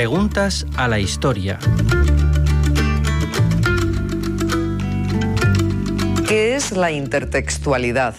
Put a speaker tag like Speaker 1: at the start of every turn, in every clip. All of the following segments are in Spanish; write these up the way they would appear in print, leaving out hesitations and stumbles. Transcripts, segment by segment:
Speaker 1: Preguntas a la historia.
Speaker 2: ¿Qué es la intertextualidad?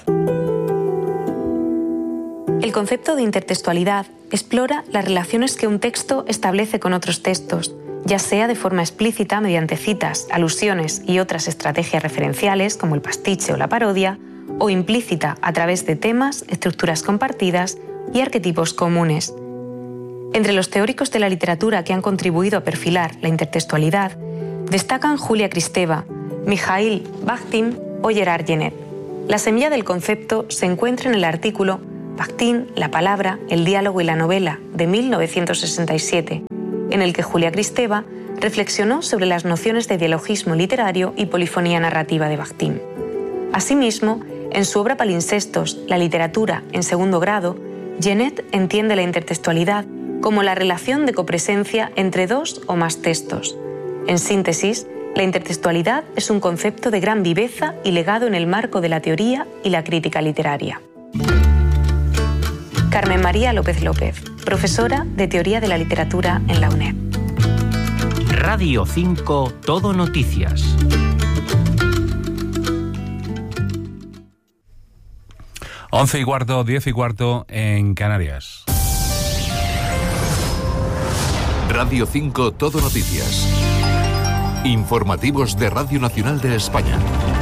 Speaker 3: El concepto de intertextualidad explora las relaciones que un texto establece con otros textos, ya sea de forma explícita mediante citas, alusiones y otras estrategias referenciales como el pastiche o la parodia, o implícita a través de temas, estructuras compartidas y arquetipos comunes. Entre los teóricos de la literatura que han contribuido a perfilar la intertextualidad destacan Julia Kristeva, Mikhail Bakhtin o Gerard Genette. La semilla del concepto se encuentra en el artículo Bakhtin, la palabra, el diálogo y la novela de 1967, en el que Julia Kristeva reflexionó sobre las nociones de dialogismo literario y polifonía narrativa de Bakhtin. Asimismo, en su obra Palinsestos, la literatura en segundo grado, Genette entiende la intertextualidad como la relación de copresencia entre dos o más textos. En síntesis, la intertextualidad es un concepto de gran viveza y legado en el marco de la teoría y la crítica literaria. Carmen María López López, profesora de Teoría de la Literatura en la UNED.
Speaker 1: Radio 5 Todo Noticias.
Speaker 4: 11:15, 10:15 en Canarias.
Speaker 5: Radio 5 Todo Noticias. Informativos de Radio Nacional de España.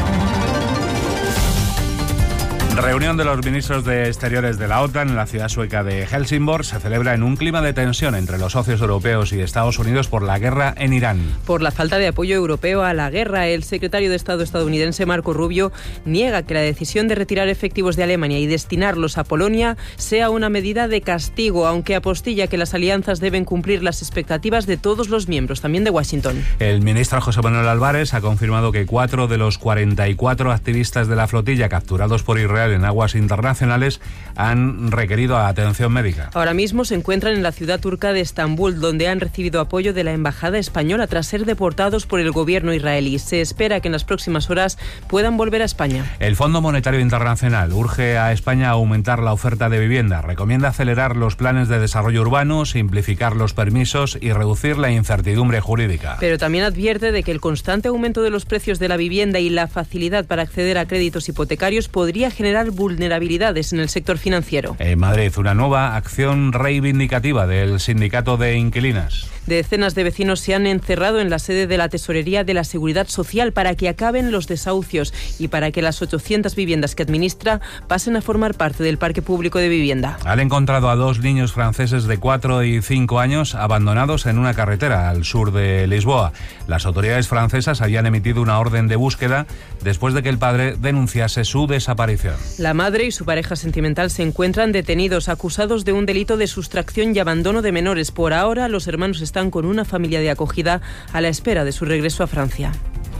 Speaker 4: Reunión de los ministros de Exteriores de la OTAN en la ciudad sueca de Helsingborg se celebra en un clima de tensión entre los socios europeos y Estados Unidos por la guerra en Irán.
Speaker 6: Por la falta de apoyo europeo a la guerra, el secretario de Estado estadounidense Marco Rubio niega que la decisión de retirar efectivos de Alemania y destinarlos a Polonia sea una medida de castigo, aunque apostilla que las alianzas deben cumplir las expectativas de todos los miembros, también de Washington.
Speaker 4: El ministro José Manuel Álvarez ha confirmado que 4 de los 44 activistas de la flotilla capturados por Israel en aguas internacionales han requerido atención médica.
Speaker 6: Ahora mismo se encuentran en la ciudad turca de Estambul, donde han recibido apoyo de la embajada española tras ser deportados por el gobierno israelí. Se espera que en las próximas horas puedan volver a España.
Speaker 4: El Fondo Monetario Internacional urge a España a aumentar la oferta de vivienda. Recomienda acelerar los planes de desarrollo urbano, simplificar los permisos y reducir la incertidumbre jurídica.
Speaker 6: Pero también advierte de que el constante aumento de los precios de la vivienda y la facilidad para acceder a créditos hipotecarios podría generar vulnerabilidades en el sector financiero.
Speaker 4: En Madrid, una nueva acción reivindicativa del sindicato de inquilinas.
Speaker 6: Decenas de vecinos se han encerrado en la sede de la Tesorería de la Seguridad Social para que acaben los desahucios y para que las 800 viviendas que administra pasen a formar parte del parque público de vivienda.
Speaker 4: Han encontrado a 2 niños franceses de 4 y 5 años abandonados en una carretera al sur de Lisboa. Las autoridades francesas habían emitido una orden de búsqueda después de que el padre denunciase su desaparición.
Speaker 6: La madre y su pareja sentimental se encuentran detenidos, acusados de un delito de sustracción y abandono de menores. Por ahora, los hermanos están con una familia de acogida a la espera de su regreso a Francia.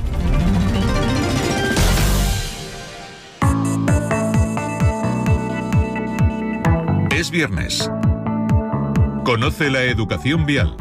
Speaker 5: Es viernes. Conoce la educación vial.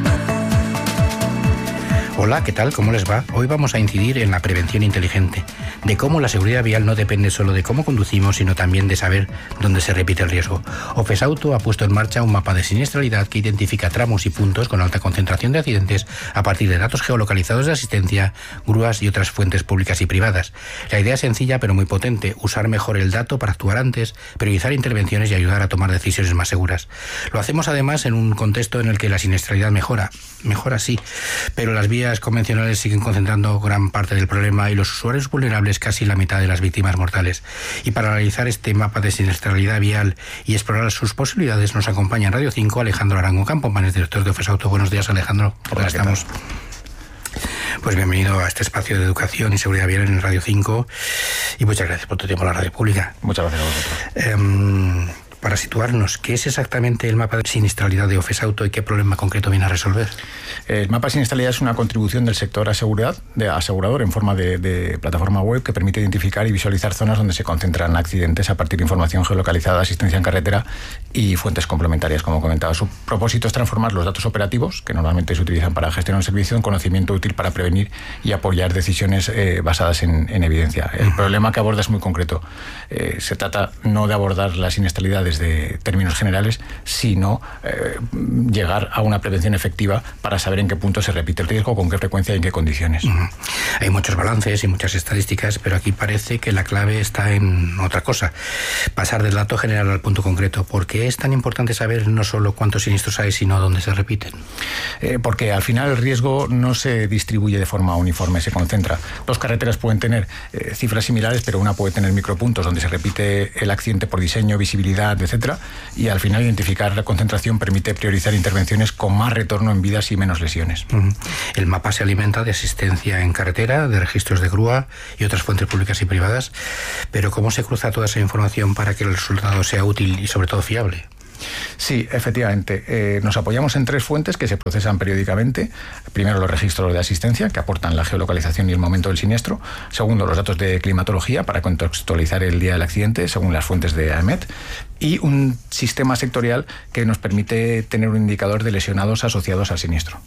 Speaker 7: Hola, ¿qué tal? ¿Cómo les va? Hoy vamos a incidir en la prevención inteligente, de cómo la seguridad vial no depende solo de cómo conducimos, sino también de saber dónde se repite el riesgo. Ofesauto ha puesto en marcha un mapa de siniestralidad que identifica tramos y puntos con alta concentración de accidentes a partir de datos geolocalizados de asistencia, grúas y otras fuentes públicas y privadas. La idea es sencilla pero muy potente: usar mejor el dato para actuar antes, priorizar intervenciones y ayudar a tomar decisiones más seguras. Lo hacemos además en un contexto en el que la siniestralidad mejora sí, pero las vías convencionales siguen concentrando gran parte del problema y los usuarios vulnerables casi la mitad de las víctimas mortales. Y para analizar este mapa de siniestralidad vial y explorar sus posibilidades nos acompaña en Radio 5 Alejandro Arango Campomanes, director de Ofesauto. Buenos días, Alejandro. ¿Qué tal estamos? Pues bienvenido a este espacio de educación y seguridad vial en Radio 5 y muchas gracias por tu tiempo en la radio pública.
Speaker 8: Muchas gracias a vosotros.
Speaker 7: Para situarnos, ¿qué es exactamente el mapa de siniestralidad de Ofesauto y qué problema concreto viene a resolver?
Speaker 8: El mapa de siniestralidad es una contribución del sector asegurador en forma de plataforma web que permite identificar y visualizar zonas donde se concentran accidentes a partir de información geolocalizada, asistencia en carretera y fuentes complementarias, como comentaba. Su propósito es transformar los datos operativos, que normalmente se utilizan para gestionar un servicio, en conocimiento útil para prevenir y apoyar decisiones basadas en evidencia. El problema que aborda es muy concreto. Se trata no de abordar la siniestralidad desde términos generales, sino llegar a una prevención efectiva para saber en qué punto se repite el riesgo, con qué frecuencia y en qué condiciones.
Speaker 7: Hay muchos balances y muchas estadísticas, pero aquí parece que la clave está en otra cosa: pasar del dato general al punto concreto. ¿Por qué es tan importante saber no solo cuántos siniestros hay, sino dónde se repiten?
Speaker 8: Porque al final el riesgo no se distribuye de forma uniforme, se concentra. Dos carreteras pueden tener cifras similares, pero una puede tener micropuntos donde se repite el accidente por diseño, visibilidad, etcétera, y al final identificar la concentración permite priorizar intervenciones con más retorno en vidas y menos lesiones.
Speaker 7: El mapa se alimenta de asistencia en carretera, de registros de grúa y otras fuentes públicas y privadas, pero ¿cómo se cruza toda esa información para que el resultado sea útil y sobre todo fiable?
Speaker 8: Sí, efectivamente. Nos apoyamos en 3 fuentes que se procesan periódicamente. Primero, los registros de asistencia, que aportan la geolocalización y el momento del siniestro. Segundo, los datos de climatología, para contextualizar el día del accidente, según las fuentes de AEMET. Y un sistema sectorial que nos permite tener un indicador de lesionados asociados al siniestro.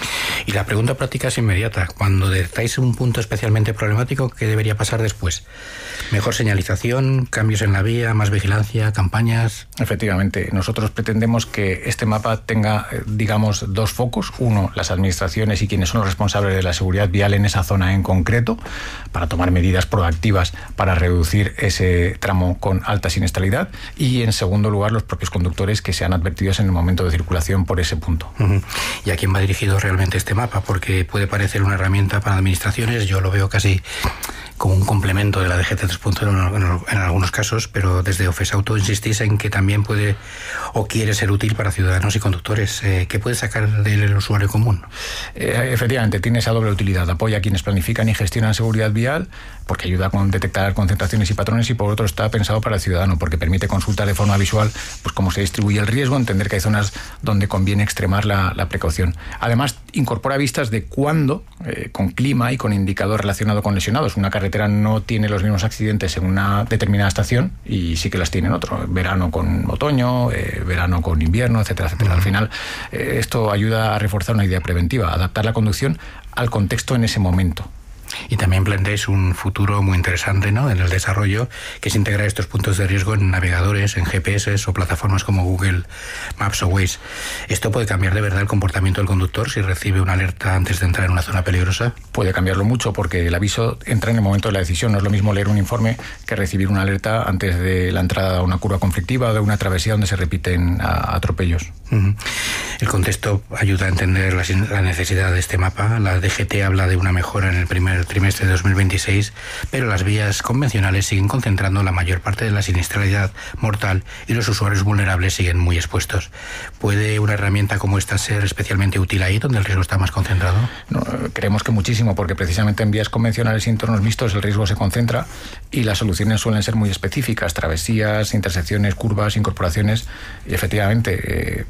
Speaker 7: Y la pregunta práctica es inmediata. Cuando detectáis un punto especialmente problemático, ¿qué debería pasar después? ¿Mejor señalización, cambios en la vía, más vigilancia, campañas?
Speaker 8: Efectivamente. Nosotros pretendemos que este mapa tenga, digamos, 2 focos. Uno, las administraciones y quienes son los responsables de la seguridad vial en esa zona en concreto, para tomar medidas proactivas para reducir ese tramo con alta siniestralidad. Y en segundo lugar, los propios conductores que sean advertidos en el momento de circulación por ese punto.
Speaker 7: ¿Y a quién va dirigido realmente este mapa? Porque puede parecer una herramienta para administraciones, yo lo veo casi como un complemento de la DGT 3.0 en algunos casos, pero desde Ofesauto insistís en que también puede o quiere ser útil para ciudadanos y conductores. ¿Qué puede sacar del usuario común?
Speaker 8: Efectivamente, tiene esa doble utilidad. Apoya a quienes planifican y gestionan seguridad vial, porque ayuda a detectar concentraciones y patrones, y por otro está pensado para el ciudadano, porque permite consultar de forma visual pues cómo se distribuye el riesgo, entender que hay zonas donde conviene extremar la precaución. Además, incorpora vistas de cuándo, con clima y con indicador relacionado con lesionados. Una carretera no tiene los mismos accidentes en una determinada estación y sí que las tiene en otro. Verano con otoño, verano con invierno, etcétera, etcétera. Al final, esto ayuda a reforzar una idea preventiva, adaptar la conducción al contexto en ese momento.
Speaker 7: Y también planteáis un futuro muy interesante, ¿no?, en el desarrollo, que es integrar estos puntos de riesgo en navegadores, en GPS o plataformas como Google Maps o Waze. ¿Esto puede cambiar de verdad el comportamiento del conductor si recibe una alerta antes de entrar en una zona peligrosa? Puede cambiarlo mucho, porque el aviso entra en el momento de la decisión. No es lo mismo leer un informe que recibir una alerta antes de la entrada a una curva conflictiva o de una travesía donde se repiten atropellos. El contexto ayuda a entender la necesidad de este mapa. La DGT habla de una mejora en el primer trimestre de 2026, pero las vías convencionales siguen concentrando la mayor parte de la siniestralidad mortal y los usuarios vulnerables siguen muy expuestos. ¿Puede una herramienta como esta ser especialmente útil ahí, donde el riesgo está más concentrado?
Speaker 8: No, creemos que muchísimo, porque precisamente en vías convencionales y entornos mixtos el riesgo se concentra y las soluciones suelen ser muy específicas: travesías, intersecciones, curvas, incorporaciones. Y efectivamente,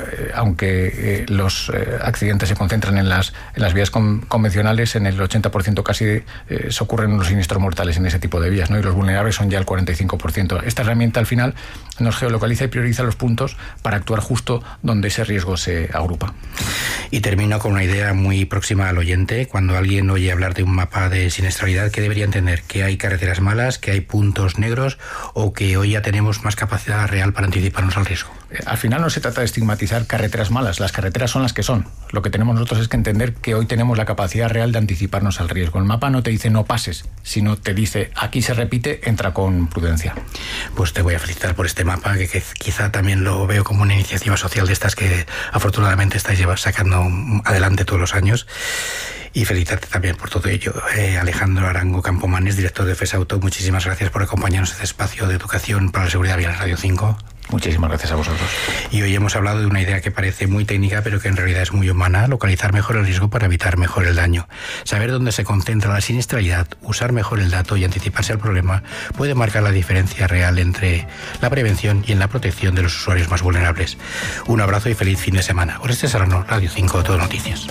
Speaker 8: aunque los accidentes se concentran en las vías convencionales, en el 80% casi se ocurren los siniestros mortales en ese tipo de vías, ¿no? Y los vulnerables son ya el 45%. Esta herramienta al final nos geolocaliza y prioriza los puntos para actuar justo donde ese riesgo se agrupa.
Speaker 7: Y termino con una idea muy próxima al oyente. Cuando alguien oye hablar de un mapa de siniestralidad, ¿qué debería entender? ¿Que hay carreteras malas, que hay puntos negros, o que hoy ya tenemos más capacidad real para anticiparnos al riesgo?
Speaker 8: Al final no se trata de estigmatizar carreteras malas. Las carreteras son las que son. Lo que tenemos nosotros es que entender que hoy tenemos la capacidad real de anticiparnos al riesgo. El mapa no te dice no pases, sino te dice aquí se repite, entra con prudencia.
Speaker 7: Pues te voy a felicitar por este mapa, que quizá también lo veo como una iniciativa social de estas que afortunadamente estáis sacando adelante todos los años. Y felicitarte también por todo ello. Alejandro Arango Campomanes, director de Ofesauto, muchísimas gracias por acompañarnos en este espacio de educación para la seguridad vial en Radio 5.
Speaker 8: Muchísimas gracias a vosotros.
Speaker 7: Y hoy hemos hablado de una idea que parece muy técnica, pero que en realidad es muy humana: localizar mejor el riesgo para evitar mejor el daño. Saber dónde se concentra la siniestralidad, usar mejor el dato y anticiparse al problema puede marcar la diferencia real entre la prevención y en la protección de los usuarios más vulnerables. Un abrazo y feliz fin de semana. Oreste Serrano, Radio 5, Todo Noticias.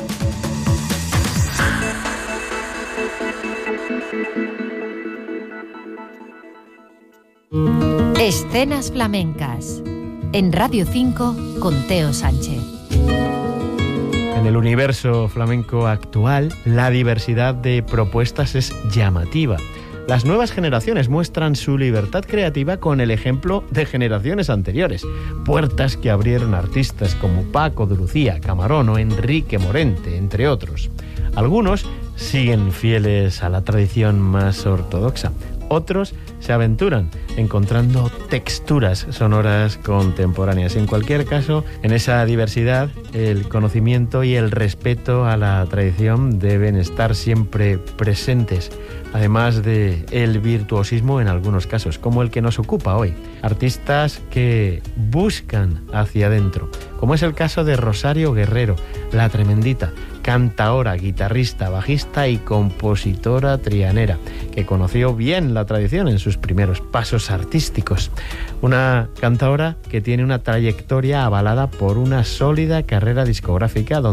Speaker 9: Escenas flamencas en Radio 5 con Teo Sánchez.
Speaker 10: En el universo flamenco actual, la diversidad de propuestas es llamativa. Las nuevas generaciones muestran su libertad creativa con el ejemplo de generaciones anteriores. Puertas que abrieron artistas como Paco de Lucía, Camarón o Enrique Morente, entre otros. Algunos siguen fieles a la tradición más ortodoxa. Otros se aventuran encontrando texturas sonoras contemporáneas. En cualquier caso, en esa diversidad, el conocimiento y el respeto a la tradición deben estar siempre presentes, además de el virtuosismo en algunos casos, como el que nos ocupa hoy. Artistas que buscan hacia adentro, como es el caso de Rosario Guerrero, la tremendita, cantaora, guitarrista, bajista y compositora trianera, que conoció bien la tradición en sus primeros pasos artísticos. Una cantaora que tiene una trayectoria avalada por una sólida carrera discográfica